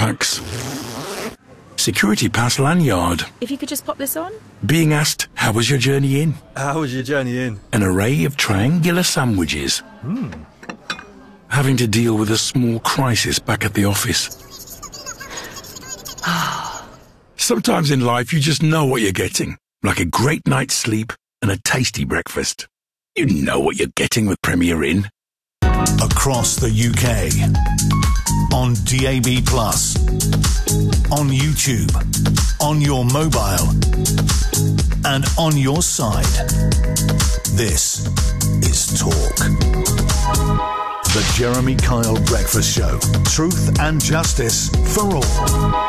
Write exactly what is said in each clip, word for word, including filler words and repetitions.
backpacks. Security pass lanyard. If you could just pop this on. Being asked, how was your journey in? How was your journey in? An array of triangular sandwiches. Hmm. Having to deal with a small crisis back at the office. Sometimes in life you just know what you're getting. Like a great night's sleep and a tasty breakfast. You know what you're getting with Premier Inn. Across the U K. On D A B plus, on YouTube, on your mobile, and on your side. This is Talk. The Jeremy Kyle Breakfast Show. Truth and justice for all.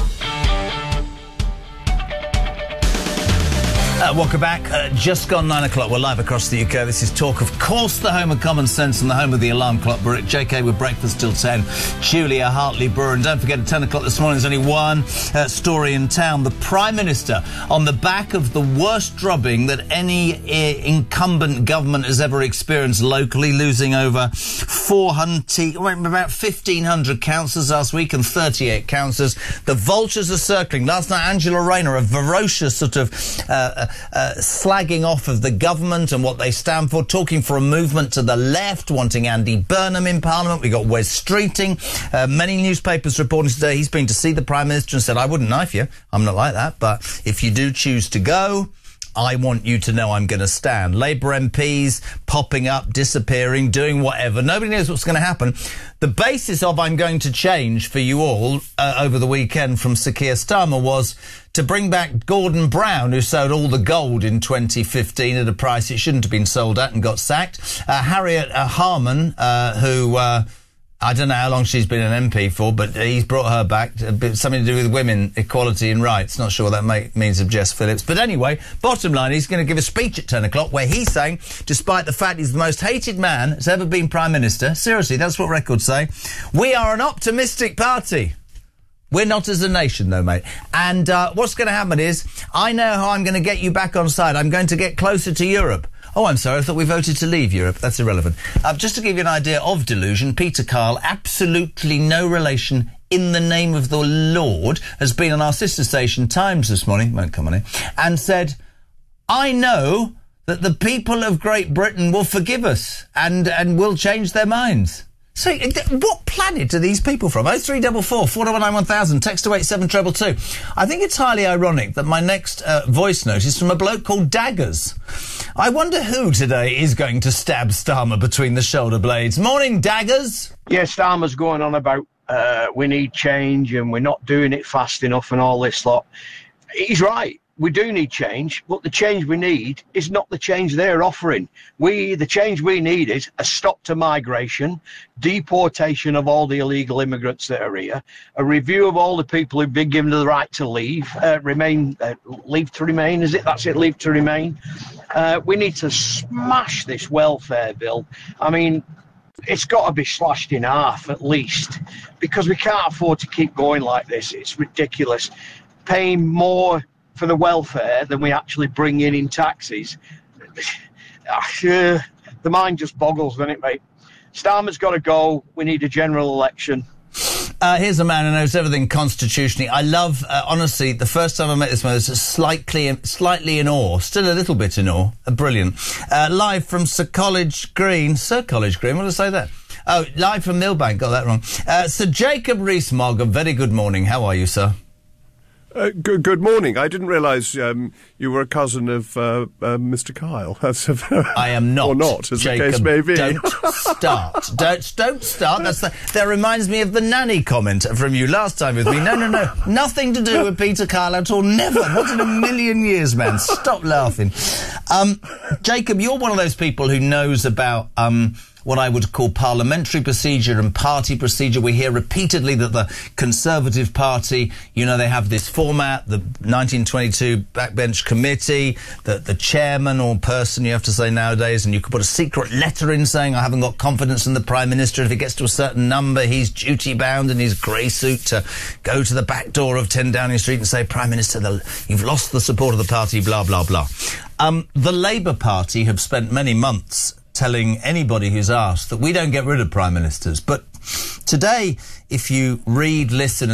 Uh, welcome back. Uh, just gone nine o'clock. We're live across the U K. This is Talk, of course, the home of common sense and the home of the alarm clock. We're at J K with breakfast till ten. Julia Hartley-Brewer. And don't forget, at ten o'clock this morning, there's only one uh, story in town. The Prime Minister, on the back of the worst drubbing that any uh, incumbent government has ever experienced locally, losing over four hundred, about fifteen hundred councillors last week and thirty-eight councillors. The vultures are circling. Last night, Angela Rayner, a ferocious sort of Uh, Uh, slagging off of the government and what they stand for, talking for a movement to the left, wanting Andy Burnham in Parliament. We got Wes Streeting. Uh, many newspapers reporting today he's been to see the Prime Minister and said, I wouldn't knife you. I'm not like that. But if you do choose to go, I want you to know I'm going to stand. Labour M Ps popping up, disappearing, doing whatever. Nobody knows what's going to happen. The basis of I'm going to change for you all uh, over the weekend from Sir Keir Starmer was to bring back Gordon Brown, who sold all the gold in twenty fifteen at a price it shouldn't have been sold at and got sacked. Uh, Harriet uh, Harman, uh, who... Uh, I don't know how long she's been an M P for, but he's brought her back. Something to do with women, equality and rights. Not sure what that may, means of Jess Phillips. But anyway, bottom line, he's going to give a speech at ten o'clock where he's saying, despite the fact he's the most hated man that's ever been Prime Minister, seriously, that's what records say, we are an optimistic party. We're not as a nation, though, mate. And uh, what's going to happen is, I know how I'm going to get you back on side. I'm going to get closer to Europe. Oh, I'm sorry, I thought we voted to leave Europe. That's irrelevant. Uh, just to give you an idea of delusion, Peter Kyle, absolutely no relation in the name of the Lord, has been on our sister station Times this morning, won't come on in, and said, I know that the people of Great Britain will forgive us and, and will change their minds. So, what planet are these people from? oh three four four, four one nine one thousand, text to eight seven two two two. I think it's highly ironic that my next uh, voice note is from a bloke called Daggers. I wonder who today is going to stab Starmer between the shoulder blades. Morning, Daggers. Yeah, Starmer's going on about uh, we need change and we're not doing it fast enough and all this lot. He's right. We do need change, but the change we need is not the change they're offering. We, the change we need is a stop to migration, deportation of all the illegal immigrants that are here, a review of all the people who've been given the right to leave, uh, remain, uh, leave to remain, is it? That's it, leave to remain. Uh, we need to smash this welfare bill. I mean, it's got to be slashed in half at least, because we can't afford to keep going like this. It's ridiculous. Paying more for the welfare than we actually bring in in taxes. Uh, the mind just boggles, doesn't it, mate? Starmer's got to go. We need a general election. Uh, here's a man who knows everything constitutionally. I love, uh, honestly, the first time I met this man, I was slightly, slightly in awe. Still a little bit in awe. Uh, brilliant. Uh, live from Sir College Green. Sir College Green, what did I say there? Oh, live from Millbank. Got that wrong. Uh, Sir Jacob Rees-Mogg, a very good morning. How are you, sir? Uh, good, good morning. I didn't realise um, you were a cousin of uh, uh, Mister Kyle. That's a, I am not. Or not, as Jacob, the case may be. Don't start. don't don't start. That's the, that reminds me of the nanny comment from you last time with me. No, no, no. Nothing to do with Peter Kyle at all. Never. Not in a million years, man. Stop laughing. Um, Jacob, you're one of those people who knows about... Um, what I would call parliamentary procedure and party procedure. We hear repeatedly that the Conservative Party, you know, they have this format, the nineteen twenty-two backbench committee, the, the chairman or person you have to say nowadays, and you could put a secret letter in saying, I haven't got confidence in the Prime Minister. If it gets to a certain number, he's duty-bound in his grey suit to go to the back door of ten Downing Street and say, Prime Minister, the, you've lost the support of the party, blah, blah, blah. Um, the Labour Party have spent many months telling anybody who's asked that we don't get rid of prime ministers. But today, if you read, listen